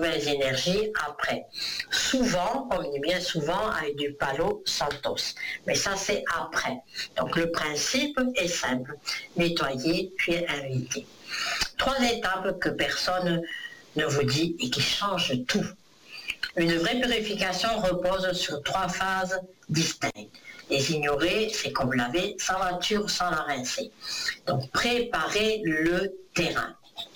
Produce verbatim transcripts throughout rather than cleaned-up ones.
mauvaises énergies après. Souvent, on dit bien souvent, avec du Palo Santos. Mais ça, c'est après. Donc, le principe est simple. Nettoyer, puis inviter. Trois étapes que personne ne vous dit et qui changent tout. Une vraie purification repose sur trois phases distinctes. Les ignorer, c'est comme laver sa voiture sans la rincer. Donc, préparer le terrain.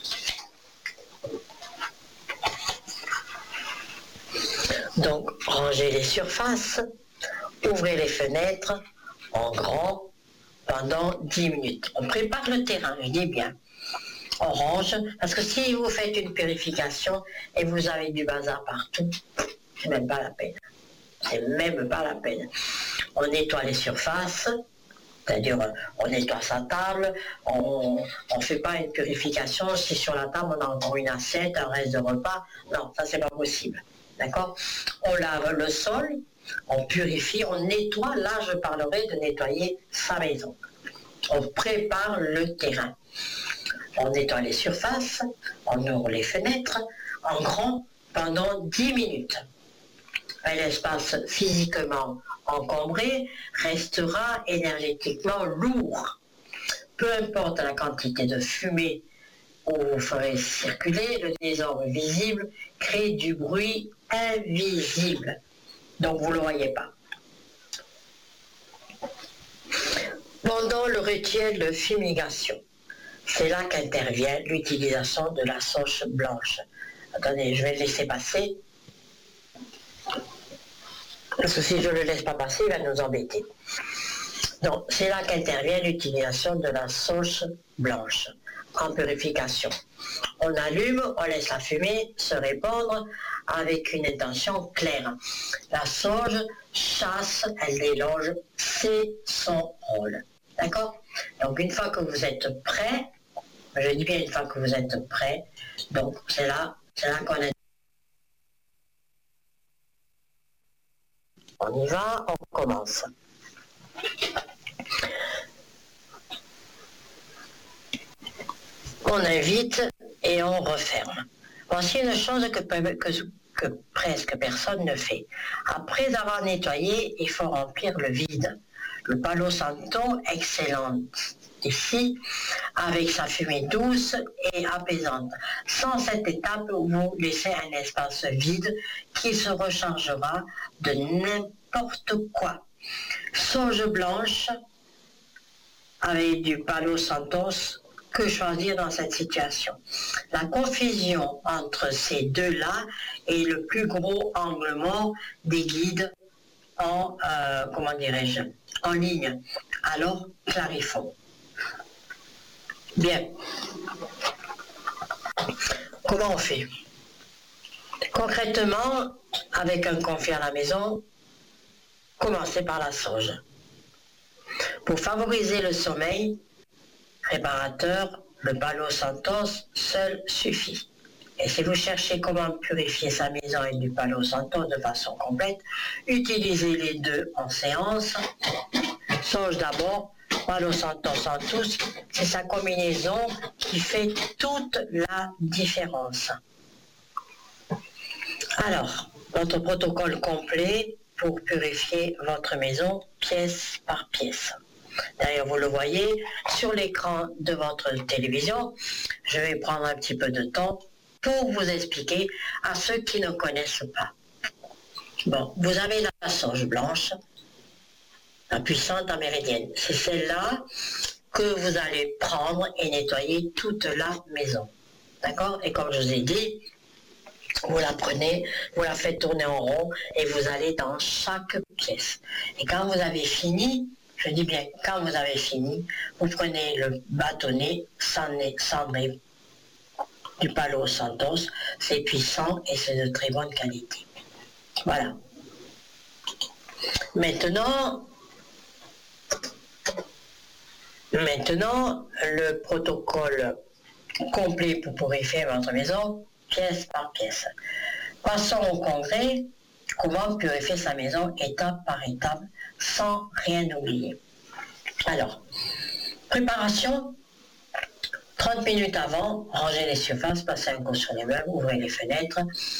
Donc, rangez les surfaces, ouvrez les fenêtres en grand pendant dix minutes. On prépare le terrain, je dis bien. On range, parce que si vous faites une purification et vous avez du bazar partout, c'est même pas la peine. C'est même pas la peine. On nettoie les surfaces, c'est-à-dire on nettoie sa table, on ne fait pas une purification si sur la table on a encore une assiette, un reste de repas. Non, ça c'est pas possible. D'accord? On lave le sol, on purifie, on nettoie. Là, je parlerai de nettoyer sa maison. On prépare le terrain. On nettoie les surfaces, on ouvre les fenêtres en grand pendant dix minutes. Un espace physiquement encombré restera énergétiquement lourd. Peu importe la quantité de fumée où vous ferez circuler, le désordre visible crée du bruit invisible. Donc vous ne le voyez pas. Pendant le rituel de fumigation, c'est là qu'intervient l'utilisation de la sauge blanche. Attendez, je vais le laisser passer. Parce que si je ne le laisse pas passer, il va nous embêter. Donc, c'est là qu'intervient l'utilisation de la sauge blanche en purification. On allume, on laisse la fumée se répandre avec une intention claire. La sauge chasse, elle déloge, c'est son rôle. D'accord? Donc, une fois que vous êtes prêt, je dis bien une fois que vous êtes prêt, donc c'est là, c'est là qu'on est. On y va, on commence. On invite et on referme. Voici une chose que, que, que presque personne ne fait. Après avoir nettoyé, il faut remplir le vide. Le Palo Santo, excellent ici, avec sa fumée douce et apaisante. Sans cette étape, vous laissez un espace vide qui se rechargera de n'importe quoi. Sauge blanche avec du Palo Santos, que choisir dans cette situation? La confusion entre ces deux-là est le plus gros angle mort des guides en, euh, comment dirais-je, en ligne. Alors, clarifions. Bien. Comment on fait? Concrètement, avec un confit à la maison, commencez par la sauge. Pour favoriser le sommeil réparateur, le Palo Santos seul suffit. Et si vous cherchez comment purifier sa maison avec du Palo Santos de façon complète, utilisez les deux en séance. Sauge d'abord, Palo Santos en tous, c'est sa combinaison qui fait toute la différence. Alors, votre protocole complet pour purifier votre maison pièce par pièce. D'ailleurs, vous le voyez sur l'écran de votre télévision. Je vais prendre un petit peu de temps pour vous expliquer à ceux qui ne connaissent pas. Bon, vous avez la sauge blanche, la puissante américaine. C'est celle-là que vous allez prendre et nettoyer toute la maison. D'accord? Et comme je vous ai dit, vous la prenez, vous la faites tourner en rond et vous allez dans chaque pièce. Et quand vous avez fini, je dis bien, quand vous avez fini, vous prenez le bâtonnet cendré du Palo Santos. C'est puissant et c'est de très bonne qualité. Voilà. Maintenant, maintenant, le protocole complet pour purifier votre maison, pièce par pièce. Passons au congrès, comment purifier sa maison étape par étape sans rien oublier. Alors, préparation, trente minutes avant, rangez les surfaces, passez un coup sur les meubles, ouvrez les fenêtres,